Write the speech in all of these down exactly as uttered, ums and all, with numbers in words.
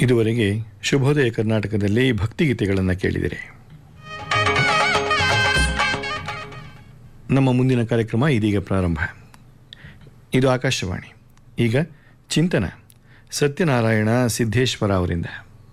ಇದುವರೆಗೆ ಶುಭೋದಯ ಕರ್ನಾಟಕದಲ್ಲಿ ಭಕ್ತಿಗೀತೆಗಳನ್ನು ಕೇಳಿದಿರಿ. ನಮ್ಮ ಮುಂದಿನ ಕಾರ್ಯಕ್ರಮ ಇದೀಗ ಪ್ರಾರಂಭ. ಇದು ಆಕಾಶವಾಣಿ. ಈಗ ಚಿಂತನ ಸತ್ಯನಾರಾಯಣ ಸಿದ್ದೇಶ್ವರ ಅವರಿಂದ.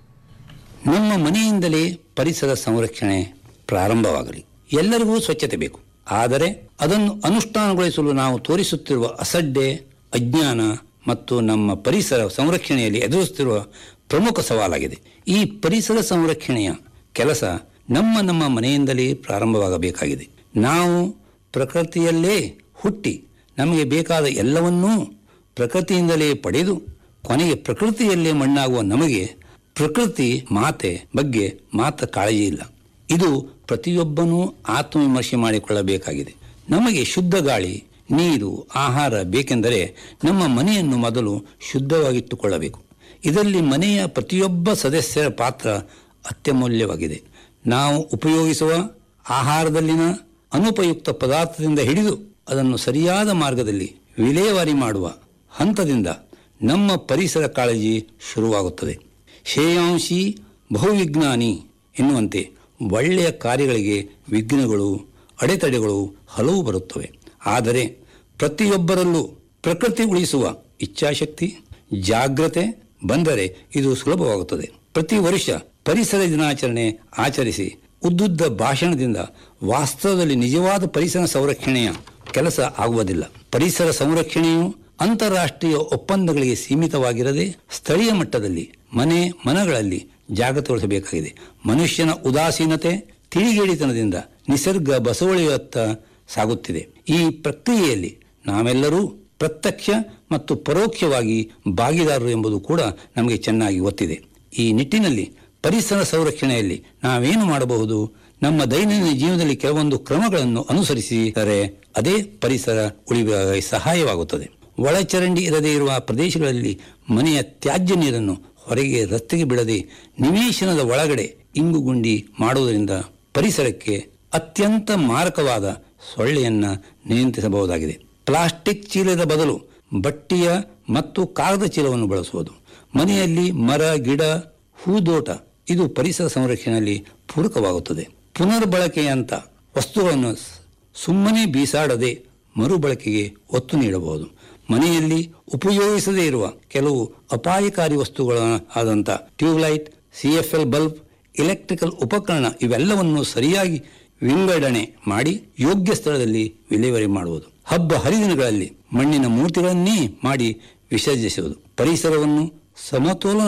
ನಮ್ಮ ಮನೆಯಿಂದಲೇ ಪರಿಸರ ಸಂರಕ್ಷಣೆ ಪ್ರಾರಂಭವಾಗಲಿ. ಎಲ್ಲರಿಗೂ ಸ್ವಚ್ಛತೆ ಬೇಕು, ಆದರೆ ಅದನ್ನು ಅನುಷ್ಠಾನಗೊಳಿಸಲು ನಾವು ತೋರಿಸುತ್ತಿರುವ ಅಸಡ್ಡೆ, ಅಜ್ಞಾನ ಮತ್ತು ನಮ್ಮ ಪರಿಸರ ಸಂರಕ್ಷಣೆಯಲ್ಲಿ ಎದುರಿಸುತ್ತಿರುವ ಪ್ರಮುಖ ಸವಾಲಾಗಿದೆ. ಈ ಪರಿಸರ ಸಂರಕ್ಷಣೆಯ ಕೆಲಸ ನಮ್ಮ ನಮ್ಮ ಮನೆಯಿಂದಲೇ ಪ್ರಾರಂಭವಾಗಬೇಕಾಗಿದೆ. ನಾವು ಪ್ರಕೃತಿಯಲ್ಲೇ ಹುಟ್ಟಿ ನಮಗೆ ಬೇಕಾದ ಎಲ್ಲವನ್ನೂ ಪ್ರಕೃತಿಯಿಂದಲೇ ಪಡೆದು ಕೊನೆಗೆ ಪ್ರಕೃತಿಯಲ್ಲೇ ಮಣ್ಣಾಗುವ ನಮಗೆ ಪ್ರಕೃತಿ ಮಾತೆ ಬಗ್ಗೆ ಮಾತ್ರ ಕಾಳಜಿ ಇಲ್ಲ. ಇದು ಪ್ರತಿಯೊಬ್ಬನೂ ಆತ್ಮವಿಮರ್ಶೆ ಮಾಡಿಕೊಳ್ಳಬೇಕಾಗಿದೆ. ನಮಗೆ ಶುದ್ಧ ಗಾಳಿ, ನೀರು, ಆಹಾರ ಬೇಕೆಂದರೆ ನಮ್ಮ ಮನೆಯನ್ನು ಮೊದಲು ಶುದ್ಧವಾಗಿಟ್ಟುಕೊಳ್ಳಬೇಕು. ಇದರಲ್ಲಿ ಮನೆಯ ಪ್ರತಿಯೊಬ್ಬ ಸದಸ್ಯರ ಪಾತ್ರ ಅತ್ಯಮೂಲ್ಯವಾಗಿದೆ. ನಾವು ಉಪಯೋಗಿಸುವ ಆಹಾರದಲ್ಲಿನ ಅನುಪಯುಕ್ತ ಪದಾರ್ಥದಿಂದ ಹಿಡಿದು ಅದನ್ನು ಸರಿಯಾದ ಮಾರ್ಗದಲ್ಲಿ ವಿಲೇವಾರಿ ಮಾಡುವ ಹಂತದಿಂದ ನಮ್ಮ ಪರಿಸರ ಕಾಳಜಿ ಶುರುವಾಗುತ್ತದೆ. ಶ್ರೇಯಾಂಸಿ ಬಹುವಿಜ್ಞಾನಿ ಎನ್ನುವಂತೆ ಒಳ್ಳೆಯ ಕಾರ್ಯಗಳಿಗೆ ವಿಘ್ನಗಳು, ಅಡೆತಡೆಗಳು ಹಲವು ಬರುತ್ತವೆ. ಆದರೆ ಪ್ರತಿಯೊಬ್ಬರಲ್ಲೂ ಪ್ರಕೃತಿ ಉಳಿಸುವ ಇಚ್ಛಾಶಕ್ತಿ, ಜಾಗ್ರತೆ ಬಂದರೆ ಇದು ಸುಲಭವಾಗುತ್ತದೆ. ಪ್ರತಿ ವರ್ಷ ಪರಿಸರ ದಿನಾಚರಣೆ ಆಚರಿಸಿ ಉದ್ದುದ್ದ ಭಾಷಣದಿಂದ ವಾಸ್ತವದಲ್ಲಿ ನಿಜವಾದ ಪರಿಸರ ಸಂರಕ್ಷಣೆಯ ಕೆಲಸ ಆಗುವುದಿಲ್ಲ. ಪರಿಸರ ಸಂರಕ್ಷಣೆಯು ಅಂತಾರಾಷ್ಟ್ರೀಯ ಒಪ್ಪಂದಗಳಿಗೆ ಸೀಮಿತವಾಗಿರದೆ ಸ್ಥಳೀಯ ಮಟ್ಟದಲ್ಲಿ ಮನೆ ಮನಗಳಲ್ಲಿ ಜಾಗೃತಗೊಳಿಸಬೇಕಾಗಿದೆ. ಮನುಷ್ಯನ ಉದಾಸೀನತೆ, ತಿಳಿಗೇಡಿತನದಿಂದ ನಿಸರ್ಗ ಬಸವಳಿಯತ್ತ ಸಾಗುತ್ತಿದೆ. ಈ ಪ್ರಕ್ರಿಯೆಯಲ್ಲಿ ನಾವೆಲ್ಲರೂ ಪ್ರತ್ಯಕ್ಷ ಮತ್ತು ಪರೋಕ್ಷವಾಗಿ ಭಾಗಿದಾರರು ಎಂಬುದು ಕೂಡ ನಮಗೆ ಚೆನ್ನಾಗಿ ಗೊತ್ತಿದೆ. ಈ ನಿಟ್ಟಿನಲ್ಲಿ ಪರಿಸರ ಸಂರಕ್ಷಣೆಯಲ್ಲಿ ನಾವೇನು ಮಾಡಬಹುದು? ನಮ್ಮ ದೈನಂದಿನ ಜೀವನದಲ್ಲಿ ಕೆಲವೊಂದು ಕ್ರಮಗಳನ್ನು ಅನುಸರಿಸಿದರೆ ಅದೇ ಪರಿಸರ ಉಳಿಯುವ ಸಹಾಯವಾಗುತ್ತದೆ. ಒಳಚರಂಡಿ ಇರದೇ ಇರುವ ಪ್ರದೇಶಗಳಲ್ಲಿ ಮನೆಯ ತ್ಯಾಜ್ಯ ನೀರನ್ನು ಹೊರಗೆ ರಸ್ತೆಗೆ ಬಿಡದೆ ನಿವೇಶನದ ಒಳಗಡೆ ಇಂಗುಗುಂಡಿ ಮಾಡುವುದರಿಂದ ಪರಿಸರಕ್ಕೆ ಅತ್ಯಂತ ಮಾರಕವಾದ ಸೊಳ್ಳೆಯನ್ನು ನಿಯಂತ್ರಿಸಬಹುದಾಗಿದೆ. ಪ್ಲಾಸ್ಟಿಕ್ ಚೀಲದ ಬದಲು ಬಟ್ಟೆಯ ಮತ್ತು ಕಾಗದ ಚೀಲವನ್ನು ಬಳಸುವುದು. ಮನೆಯಲ್ಲಿ ಮರ, ಗಿಡ, ಹೂದೋಟ ಇದು ಪರಿಸರ ಸಂರಕ್ಷಣೆಯಲ್ಲಿ ಪೂರಕವಾಗುತ್ತದೆ. ಪುನರ್ಬಳಕೆಯಂಥ ವಸ್ತುಗಳನ್ನು ಸುಮ್ಮನೆ ಬೀಸಾಡದೆ ಮರುಬಳಕೆಗೆ ಒತ್ತು ನೀಡಬಹುದು. ಮನೆಯಲ್ಲಿ ಉಪಯೋಗಿಸದೇ ಇರುವ ಕೆಲವು ಅಪಾಯಕಾರಿ ವಸ್ತುಗಳ ಆದಂಥ tube light, C F L bulb, electrical ಉಪಕರಣ ಇವೆಲ್ಲವನ್ನು ಸರಿಯಾಗಿ ವಿಂಗಡಣೆ ಮಾಡಿ ಯೋಗ್ಯ ಸ್ಥಳದಲ್ಲಿ ವಿಲೇವಾರಿ ಮಾಡುವುದು. ಹಬ್ಬ ಹರಿದಿನಗಳಲ್ಲಿ ಮಣ್ಣಿನ ಮೂರ್ತಿಗಳನ್ನೇ ಮಾಡಿ ವಿಸರ್ಜಿಸುವುದು. ಪರಿಸರವನ್ನು ಸಮತೋಲನ